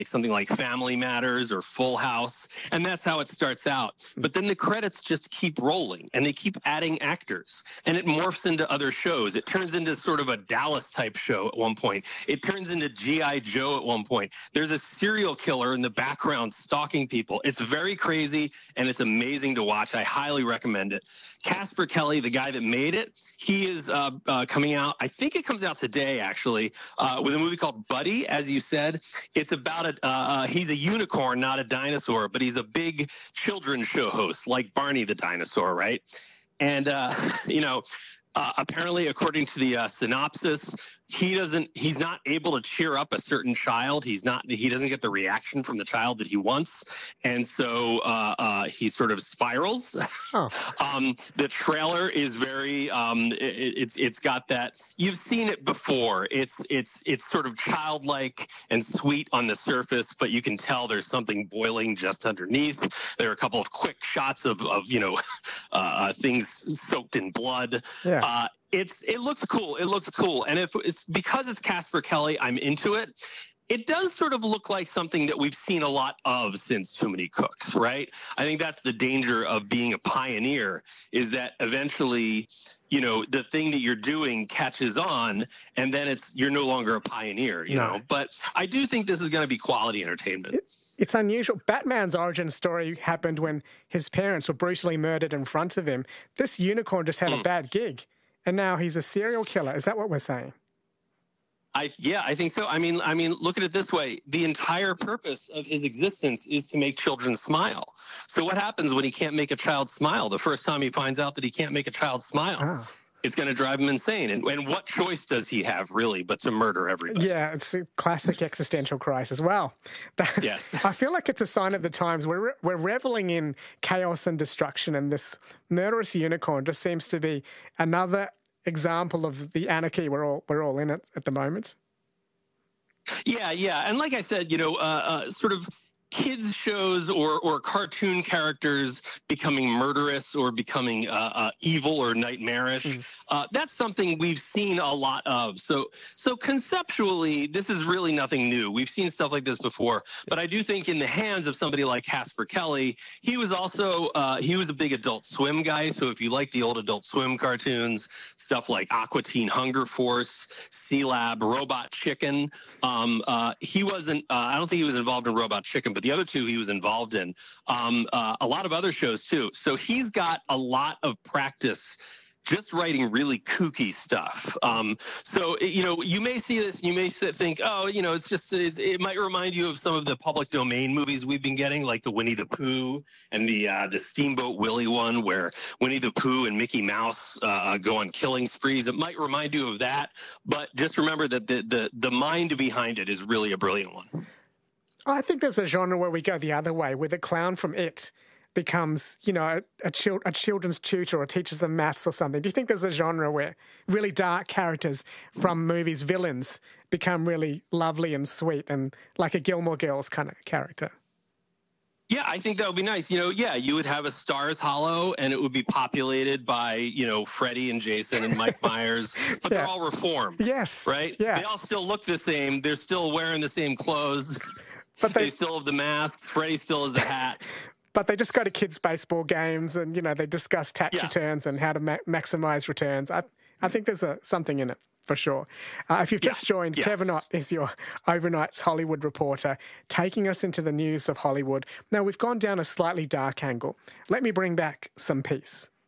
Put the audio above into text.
something like Family Matters or Full House, and that's how it starts out. But then the credits just keep rolling, and they keep adding actors, and it morphs into other shows. It turns into sort of a Dallas-type show at one point. It turns into G.I. Joe at one point. There's a serial killer in the background stalking people. It's very crazy, and it's amazing to watch. I highly recommend it. Casper Kelly, the guy that made it, he is coming out, I think it comes out today, actually, with a movie called Buddy, as you said. It's about he's a unicorn, not a dinosaur, but he's a big children's show host, like Barney the dinosaur, right? And, apparently, according to the synopsis, he's not able to cheer up a certain child. He doesn't get the reaction from the child that he wants. And so he sort of spirals. Oh. The trailer is very, it's got that, you've seen it before. It's sort of childlike and sweet on the surface, but you can tell there's something boiling just underneath. There are a couple of quick shots of things soaked in blood. Yeah. It looks cool. It looks cool. And if it's because it's Casper Kelly, I'm into it. It does sort of look like something that we've seen a lot of since Too Many Cooks, right? I think that's the danger of being a pioneer, is that eventually, the thing that you're doing catches on, and then you're no longer a pioneer, you know? But I do think this is going to be quality entertainment. It's unusual. Batman's origin story happened when his parents were brutally murdered in front of him. This unicorn just had a bad gig, and now he's a serial killer. Is that what we're saying? I think so. I mean, look at it this way. The entire purpose of his existence is to make children smile. So what happens when he can't make a child smile? The first time he finds out that he can't make a child smile, it's going to drive him insane. And what choice does he have, really, but to murder everybody? Yeah, it's a classic existential crisis. Well, yes. I feel like it's a sign of the times. We're reveling in chaos and destruction, and this murderous unicorn just seems to be another example of the anarchy we're all in at the moment. Yeah. And like I said, sort of kids shows or cartoon characters becoming murderous or becoming evil or nightmarish. That's something we've seen a lot of. So conceptually, this is really nothing new. We've seen stuff like this before. But I do think in the hands of somebody like Casper Kelly, he was also he was a big Adult Swim guy. So if you like the old Adult Swim cartoons, stuff like Aqua Teen Hunger Force, C-Lab, Robot Chicken, he wasn't. I don't think he was involved in Robot Chicken, but the other two he was involved in. A lot of other shows too. So he's got a lot of practice just writing really kooky stuff. You may see this, you may think, it might remind you of some of the public domain movies we've been getting, like the Winnie the Pooh and the Steamboat Willie one, where Winnie the Pooh and Mickey Mouse go on killing sprees. It might remind you of that, but just remember that the mind behind it is really a brilliant one. I think there's a genre where we go the other way, where the clown from It becomes, a children's tutor or teaches them maths or something. Do you think there's a genre where really dark characters from movies, villains, become really lovely and sweet and like a Gilmore Girls kind of character? Yeah, I think that would be nice. You would have a Stars Hollow, and it would be populated by, Freddy and Jason and Mike Myers, but they're all reformed. Yes. Right? Yeah. They all still look the same. They're still wearing the same clothes. But they still have the masks. Freddy still has the hat. But they just go to kids' baseball games and, they discuss tax returns and how to maximize returns. I think there's something in it, for sure. If you've just joined, Kevin Ott is your Overnight's Hollywood reporter, taking us into the news of Hollywood. Now, we've gone down a slightly dark angle. Let me bring back some peace.